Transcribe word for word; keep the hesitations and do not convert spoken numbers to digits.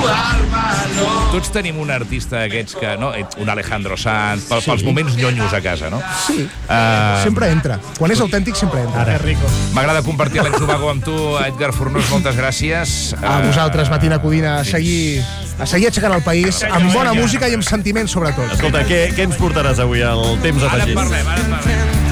Tots tenim un artista d'aquests que, no? Un Alejandro Sanz, pel, pels moments nyonyos a casa, no? Sí, uh, sempre entra. Quan és autèntic, sempre entra. Ara, rico. M'agrada compartir l'Ens Ubago amb tu, Edgar Fornós, moltes gràcies. A vosaltres, Matina Codina, a seguir, a seguir aixecant el país, amb bona música i amb sentiment, sobretot. Escolta, què, què ens portaràs avui al temps afegit? Ara en parlem, ara en parlem.